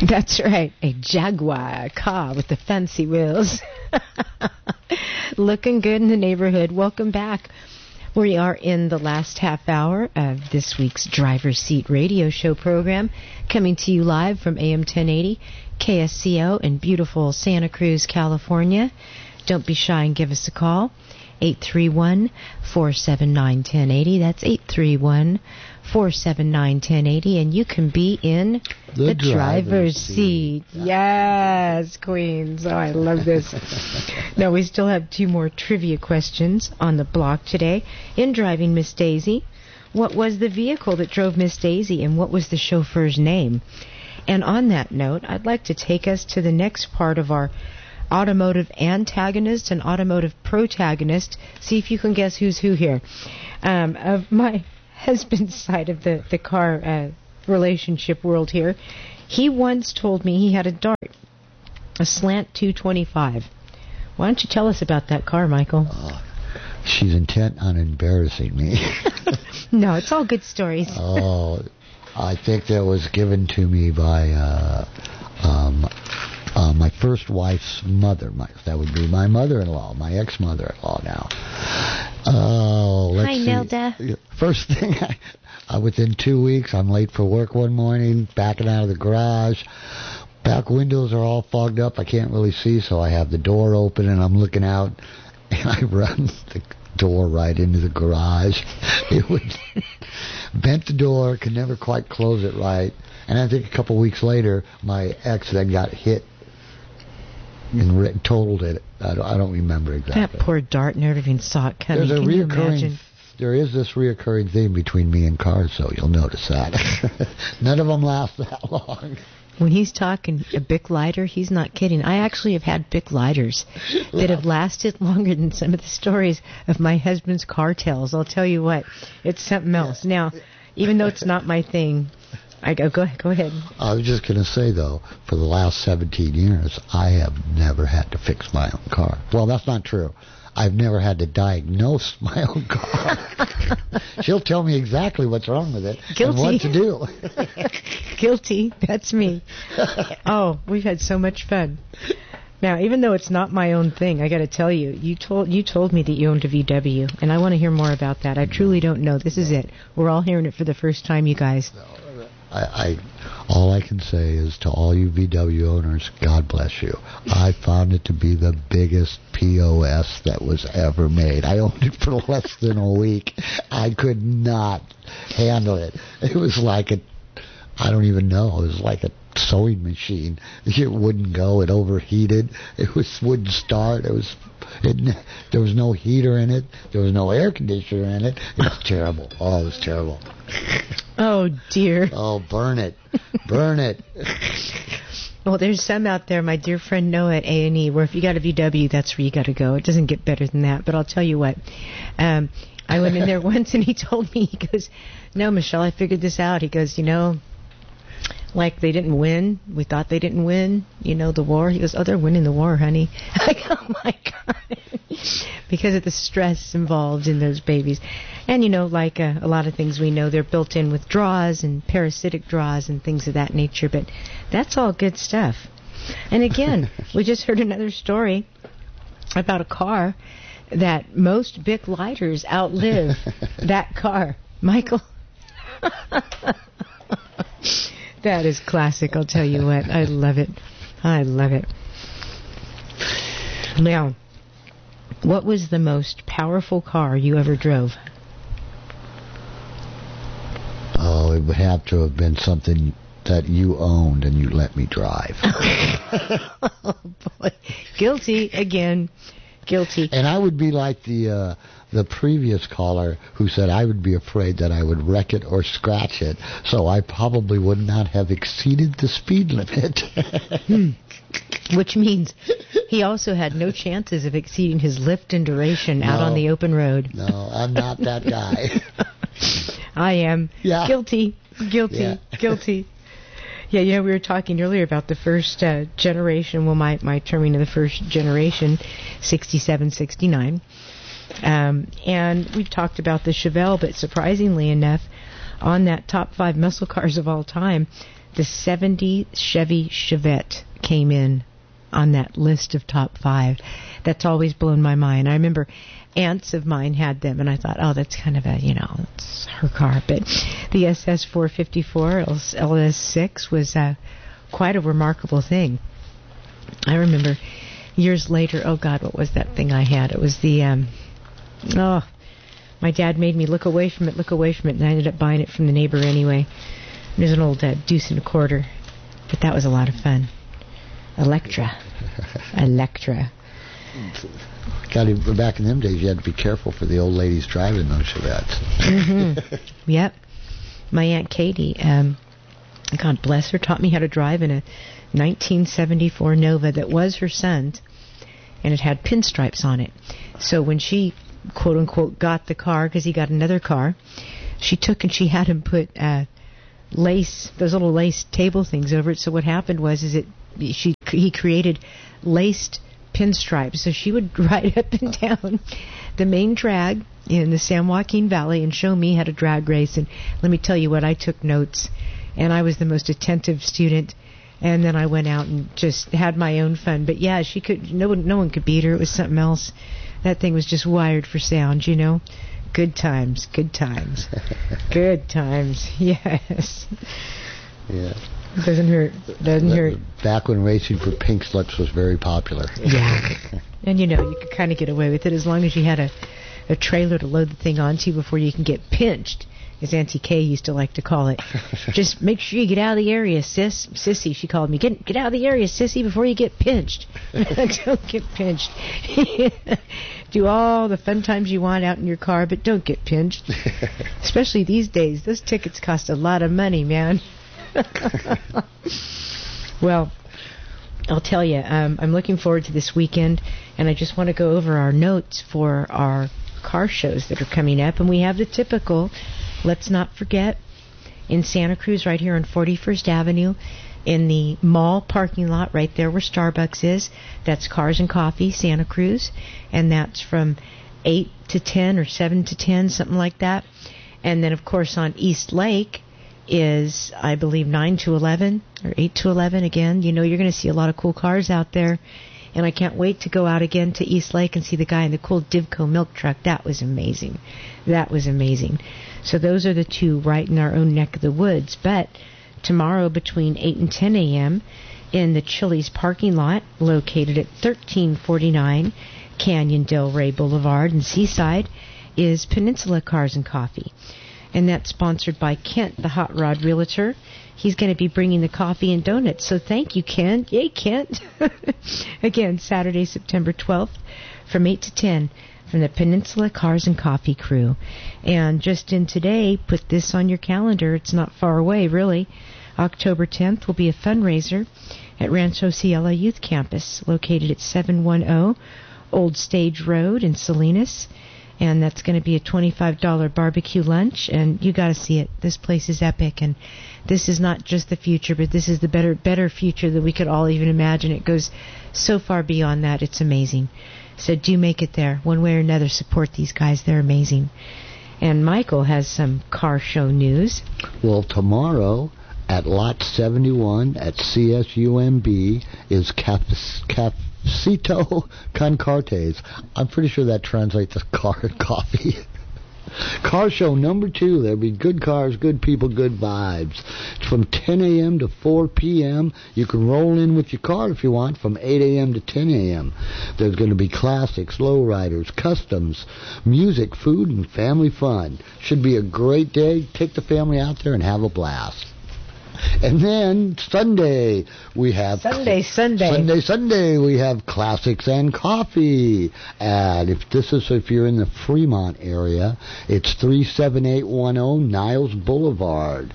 That's right, a Jaguar car with the fancy wheels. Looking good in the neighborhood. Welcome back. We are in the last half hour of this week's Driver's Seat radio show program, coming to you live from AM 1080 KSCO in beautiful Santa Cruz, California. Don't be shy and give us a call. 831-479-1080. That's 831-479-1080. And you can be in the driver's seat. Yes, Queens. Oh, I love this. Now, we still have 2 more trivia questions on the block today. In Driving Miss Daisy, what was the vehicle that drove Miss Daisy, and what was the chauffeur's name? And on that note, I'd like to take us to the next part of our automotive antagonist and automotive protagonist. See if you can guess who's who here. Of my husband's side of the car relationship world here, he once told me he had a Dart, a Slant 225. Why don't you tell us about that car, Michael? She's intent on embarrassing me. No, it's all good stories. Oh, I think that was given to me by my first wife's mother. That would be my mother-in-law, my ex-mother-in-law now. Hi, Nelda. First thing, within 2 weeks, I'm late for work one morning, backing out of the garage. Back windows are all fogged up. I can't really see, so I have the door open, and I'm looking out, and I run the door right into the garage. It would bent the door, could never quite close it right. And I think a couple weeks later, my ex then got hit and totaled it. I don't remember exactly. That poor Dart never even saw it coming. Can you imagine? There is this reoccurring theme between me and cars, so you'll notice that. None of them last that long. When he's talking a Bic lighter, he's not kidding. I actually have had Bic lighters that have lasted longer than some of the stories of my husband's car tales. I'll tell you what, it's something else. Now, even though it's not my thing, go ahead. I was just going to say, though, for the last 17 years, I have never had to fix my own car. Well, that's not true. I've never had to diagnose my own car. She'll tell me exactly what's wrong with it and what to do. Guilty. That's me. Oh, we've had so much fun. Now, even though it's not my own thing, I got to tell you, you told me that you owned a VW, and I want to hear more about that. I truly don't know. This is it. We're all hearing it for the first time, you guys. All I can say is to all you VW owners, God bless you. I found it to be the biggest POS that was ever made. I owned it for less than a week. I could not handle it. It was like I don't even know. It was like a sewing machine. It wouldn't go. It overheated. Wouldn't start. There was no heater in it. There was no air conditioner in it. It was terrible. Oh, it was terrible. Oh, dear. Oh, burn it. Burn it. Well, there's some out there, my dear friend Noah at A&E, where if you got a VW, that's where you got to go. It doesn't get better than that. But I'll tell you what. I went in there once, and he told me, he goes, no, Michelle, I figured this out. He goes, like they didn't win. We thought they didn't win, the war. He goes, oh, they're winning the war, honey. I go, oh, my God. Because of the stress involved in those babies. And, like a lot of things we know, they're built in with draws and parasitic draws and things of that nature. But that's all good stuff. And again, we just heard another story about a car that most Bic lighters outlive that car. Michael? That is classic, I'll tell you what. I love it. I love it. Now, what was the most powerful car you ever drove? Oh, it would have to have been something that you owned and you let me drive. Oh, boy. Guilty again. Guilty. And I would be like the previous caller who said I would be afraid that I would wreck it or scratch it, so I probably would not have exceeded the speed limit. Which means he also had no chances of exceeding his lift and duration out on the open road. No, I'm not that guy. I am. Yeah. Guilty. Yeah, we were talking earlier about the first generation, my terming of the first generation, 67, 69. And we've talked about the Chevelle, but surprisingly enough, on that top 5 muscle cars of all time, the 70 Chevy Chevette came in on that list of top 5. That's always blown my mind. I remember aunts of mine had them, and I thought, oh, that's kind of a, it's her car. But the SS454 LS6 was quite a remarkable thing. I remember years later, oh God, what was that thing I had? It was the, my dad made me look away from it, and I ended up buying it from the neighbor anyway. It was an old deuce and a quarter, but that was a lot of fun. Electra. Back in them days, you had to be careful for the old ladies driving those Chevettes. Mm-hmm. Yep. My Aunt Katie, God bless her, taught me how to drive in a 1974 Nova that was her son's, and it had pinstripes on it. So when she, quote unquote, got the car, because he got another car, she took and she had him put lace, those little lace table things over it. So what happened was, he created laced pinstripes. So she would ride up and down the main drag in the San Joaquin Valley and show me how to drag race. And let me tell you what, I took notes, and I was the most attentive student. And then I went out and just had my own fun. But yeah, she could. No one could beat her. It was something else. That thing was just wired for sound, Good times. Good times. Yes. Yeah. Doesn't hurt. Back when racing for pink slips was very popular. Yeah. And you could kind of get away with it as long as you had a trailer to load the thing onto before you can get pinched, as Auntie Kay used to like to call it. Just make sure you get out of the area, sis. Sissy, she called me. Get out of the area, sissy, before you get pinched. Don't get pinched. Do all the fun times you want out in your car, but don't get pinched. Especially these days. Those tickets cost a lot of money, man. Well, I'll tell you, I'm looking forward to this weekend, and I just want to go over our notes for our car shows that are coming up. And we have the typical, let's not forget, in Santa Cruz, right here on 41st Avenue, in the mall parking lot right there where Starbucks is. That's Cars and Coffee, Santa Cruz, and that's from 8 to 10 or 7 to 10, something like that. And then, of course, on East Lake is, I believe, 9 to 11 or 8 to 11 again. You're going to see a lot of cool cars out there. And I can't wait to go out again to East Lake and see the guy in the cool Divco milk truck. That was amazing. So those are the two right in our own neck of the woods. But tomorrow between 8 and 10 a.m. in the Chili's parking lot located at 1349 Canyon Del Rey Boulevard in Seaside is Peninsula Cars and Coffee. And that's sponsored by Kent, the Hot Rod Realtor. He's going to be bringing the coffee and donuts. So thank you, Kent. Yay, Kent. Again, Saturday, September 12th from 8 to 10 from the Peninsula Cars and Coffee crew. And just in today, put this on your calendar. It's not far away, really. October 10th will be a fundraiser at Rancho Cielo Youth Campus, located at 710 Old Stage Road in Salinas. And that's going to be a $25 barbecue lunch, and you got to see it. This place is epic, and this is not just the future, but this is the better future that we could all even imagine. It goes so far beyond that. It's amazing. So do make it there. One way or another, support these guys. They're amazing. And Michael has some car show news. Well, tomorrow at Lot 71 at CSUMB is Cafecito con Cartes. I'm pretty sure that translates to car and coffee. Car show number 2. There'll be good cars, good people, good vibes. It's from 10 a.m. to 4 p.m. You can roll in with your car if you want from 8 a.m. to 10 a.m. There's going to be classics, lowriders, customs, music, food, and family fun. Should be a great day. Take the family out there and have a blast. And then Sunday we have Sunday we have classics and coffee. And if you're in the Fremont area, it's 37810 Niles Boulevard.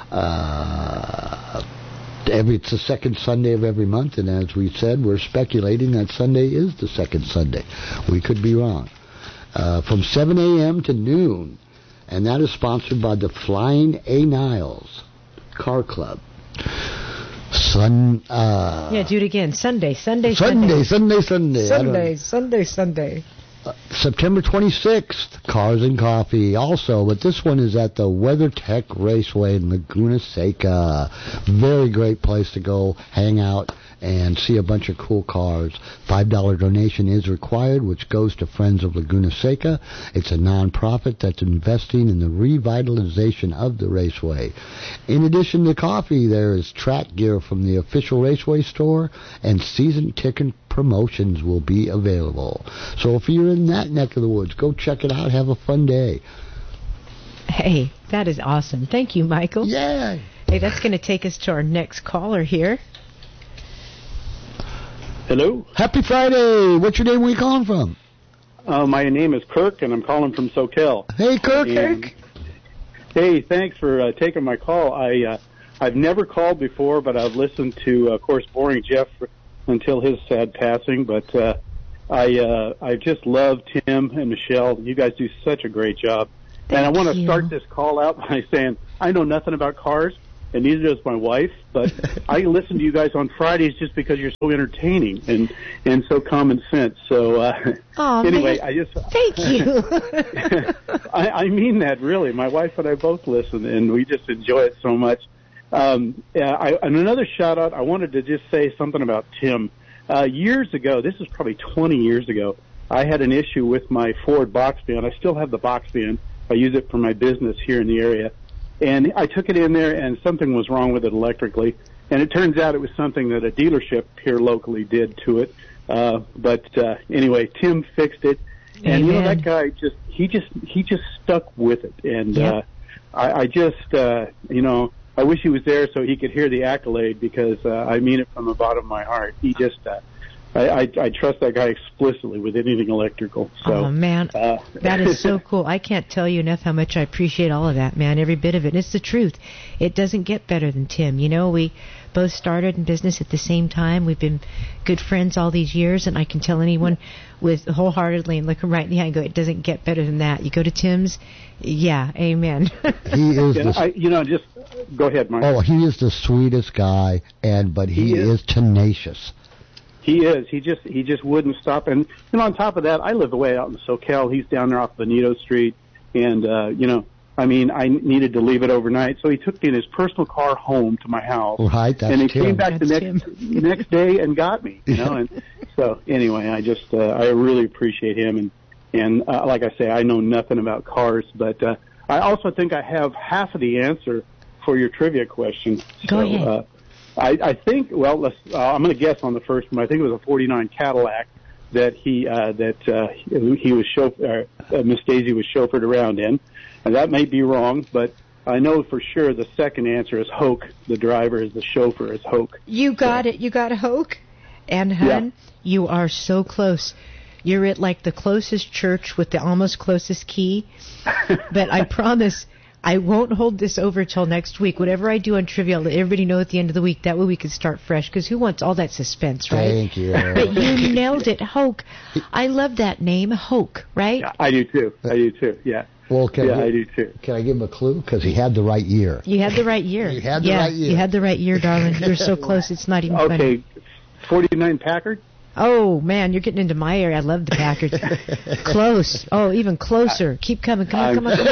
It's the second Sunday of every month, and as we said, we're speculating that Sunday is the second Sunday. We could be wrong. From 7 a.m. to noon, and that is sponsored by the Flying A. Niles Car Club. Do it again. Sunday. September 26th, Cars and Coffee also, but this one is at the WeatherTech Raceway in Laguna Seca. Very great place to go hang out and see a bunch of cool cars. $5 donation is required, which goes to Friends of Laguna Seca. It's a non-profit that's investing in the revitalization of the raceway. In addition to coffee, there is track gear from the official raceway store, and season ticket promotions will be available. So if you're in that neck of the woods, go check it out. Have a fun day. Hey, that is awesome. Thank you, Michael. Yeah. Hey, that's going to take us to our next caller here. Hello. Happy Friday. What's your name? Where you calling from? My name is Kirk, and I'm calling from SoCal. Hey, Kirk. Hey, thanks for taking my call. I've never called before, but I've listened to, of course, Boring Jeff until his sad passing. But I just love Tim and Michelle. You guys do such a great job. And I want to start this call out by saying I know nothing about cars, and neither does my wife, but I listen to you guys on Fridays just because you're so entertaining and so common sense. So anyway, man. I just thank you. I mean that really. My wife and I both listen, and we just enjoy it so much. And another shout out. I wanted to just say something about Tim. Years ago, this is probably 20 years ago, I had an issue with my Ford box van. I still have the box van. I use it for my business here in the area. And I took it in there, and something was wrong with it electrically. And it turns out it was something that a dealership here locally did to it. But anyway, Tim fixed it. And, you know, that guy he just stuck with it. And I just, you know, I wish he was there so he could hear the accolade, because I mean it from the bottom of my heart. He just, I trust that guy explicitly with anything electrical. So, oh, man, that is so cool. I can't tell you enough how much I appreciate all of that, man, every bit of it. And it's the truth. It doesn't get better than Tim. You know, we both started in business at the same time. We've been good friends all these years, and I can tell anyone with wholeheartedly and look him right in the eye and go, it doesn't get better than that. You go to Tim's, yeah, amen. He is just go ahead, Mark. Oh, he is the sweetest guy, but he is tenacious. He is. He just wouldn't stop. And on top of that, I live away out in SoCal. He's down there off Benito Street, and I needed to leave it overnight, so he took me in his personal car home to my house. Right, that's and he Tim. came back the next day and got me. And so anyway, I just I really appreciate him, and like I say, I know nothing about cars, but I also think I have half of the answer for your trivia question. Go ahead. I think, well, I'm going to guess on the first one. I think it was a 49 Cadillac that he was Miss Daisy was chauffeured around in, and that may be wrong, but I know for sure the second answer is Hoke. The driver is the chauffeur is Hoke. You got it. You got Hoke, and hun, you are so close. You're at like the closest church with the almost closest key, but I promise. I won't hold this over till next week. Whatever I do on trivia, I'll let everybody know at the end of the week. That way we can start fresh, because who wants all that suspense, right? Thank you. But you nailed it, Hoke. I love that name, Hoke, right? Yeah, I do too. Yeah. Well, I do too. Can I give him a clue? Because he had the right year. You had the right year. You had the right year. You had the right year, darling. You're so close, it's not even funny. Okay, 49 Packard? Oh, man, you're getting into my area. I love the Packards. Close. Oh, even closer. Keep coming. Come on.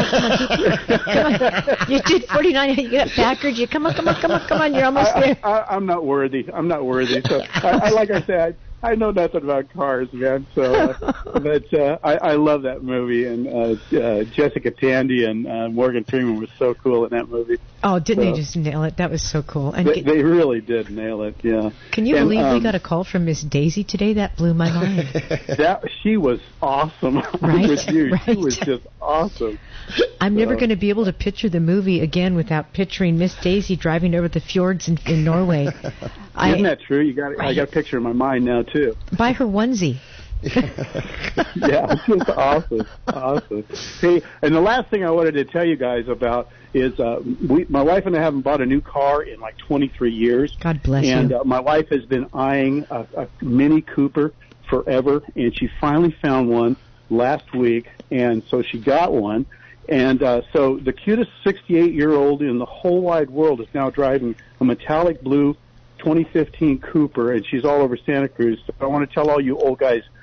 You did 49. You got Packards. Come on. You're almost there. I'm not worthy. So, like I said, I know nothing about cars, man. So, but I love that movie, and Jessica Tandy and Morgan Freeman was so cool in that movie. Oh, didn't they just nail it? That was so cool. And they really did nail it. Yeah. Can you believe we got a call from Miss Daisy today? That blew my mind. She was awesome. Right? With you. Right. She was just awesome. I'm never going to be able to picture the movie again without picturing Miss Daisy driving over the fjords in Norway. Isn't that true? I got a picture in my mind now too. Buy her onesie. Yeah, it's just awesome. Hey, and the last thing I wanted to tell you guys about is my wife and I haven't bought a new car in like 23 years. God bless you. And my wife has been eyeing a Mini Cooper forever, and she finally found one last week, and so she got one. And so the cutest 68-year-old in the whole wide world is now driving a metallic blue 2015 Cooper, and she's all over Santa Cruz. So I want to tell all you old guys,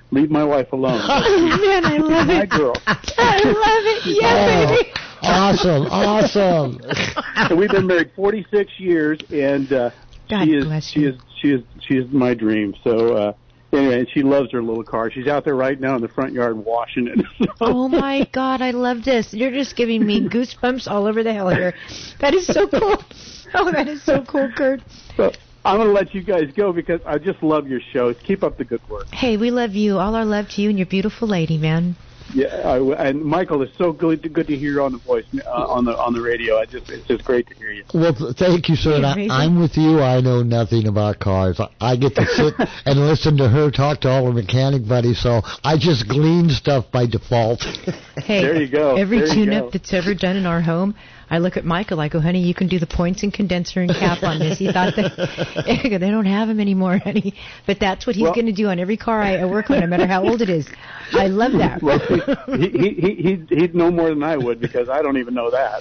leave my wife alone. Oh, man, I love My it. girl. I love it. Yeah, baby. Awesome. So we've been married 46 years, and God bless you. she is my dream. So anyway, and she loves her little car. She's out there right now in the front yard washing it. So. Oh, my God, I love this. You're just giving me goosebumps all over the hell here. That is so cool. Oh, that is so cool, Kurt. So I'm going to let you guys go because I just love your shows. Keep up the good work. Hey, we love you. All our love to you and your beautiful lady, man. Yeah, and Michael, it's so good to hear you on the voice on the radio. It's just great to hear you. Well, thank you, sir. And I'm with you. I know nothing about cars. I get to sit and listen to her talk to all her mechanic buddies, so I just glean stuff by default. Hey, there you go. Every tune-up that's ever done in our home, I look at Michael, I go, honey, you can do the points and condenser and cap on this. He thought that they don't have them anymore, honey. But that's what he's going to do on every car I work on, no matter how old it is. I love that. Well, he'd know more than I would because I don't even know that.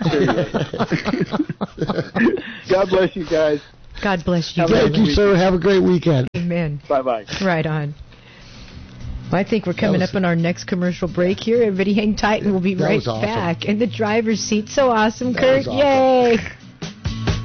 So, God bless you guys. God bless you. Thank you, sir. Have a great weekend. Amen. Bye-bye. Right on. Well, I think we're coming up on our next commercial break here. Everybody hang tight and we'll be right back. In the driver's seat. So awesome, Kurt. Awesome. Yay.